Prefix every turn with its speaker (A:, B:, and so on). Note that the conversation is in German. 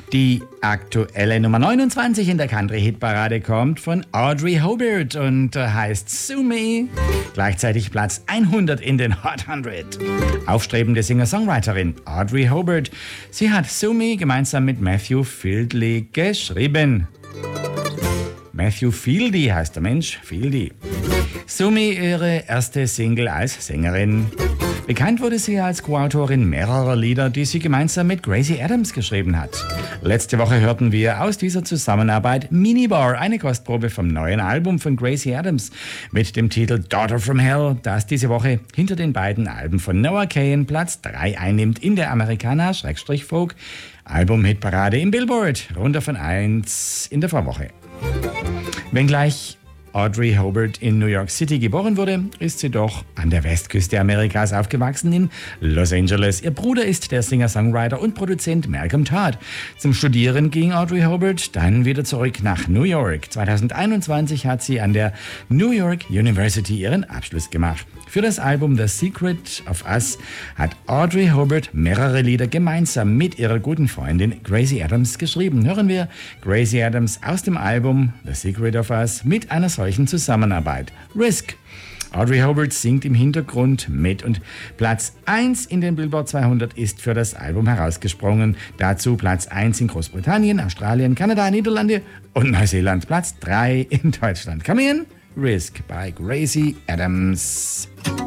A: Die aktuelle Nummer 29 in der Country-Hitparade kommt von Audrey Hobart und heißt Sue Me. Gleichzeitig Platz 100 in den Hot 100. Aufstrebende Singer-Songwriterin Audrey Hobart. Sie hat Sue Me gemeinsam mit Matthew Fieldy geschrieben. Matthew Fieldy heißt der Mensch, Fieldy. Sue Me, ihre erste Single als Sängerin. Bekannt wurde sie als Co-Autorin mehrerer Lieder, die sie gemeinsam mit Gracie Adams geschrieben hat. Letzte Woche hörten wir aus dieser Zusammenarbeit Minibar, eine Kostprobe vom neuen Album von Gracie Adams mit dem Titel Daughter from Hell, das diese Woche hinter den beiden Alben von Noah Kahan Platz 3 einnimmt in der Amerikaner-Folk Album-Hitparade im Billboard, runter von 1 in der Vorwoche. Wenngleich Audrey Hobart in New York City geboren wurde, ist sie doch an der Westküste Amerikas aufgewachsen, in Los Angeles. Ihr Bruder ist der Singer-Songwriter und Produzent Malcolm Todd. Zum Studieren ging Audrey Hobart dann wieder zurück nach New York. 2021 hat sie an der New York University ihren Abschluss gemacht. Für das Album The Secret of Us hat Audrey Hobart mehrere Lieder gemeinsam mit ihrer guten Freundin Gracie Adams geschrieben. Hören wir Gracie Adams aus dem Album The Secret of Us mit einer solchen Zusammenarbeit. Risk. Audrey Hobart singt im Hintergrund mit und Platz 1 in den Billboard 200 ist für das Album herausgesprungen. Dazu Platz 1 in Großbritannien, Australien, Kanada, Niederlande und Neuseeland. Platz 3 in Deutschland. Come in, Risk bei Gracie Adams.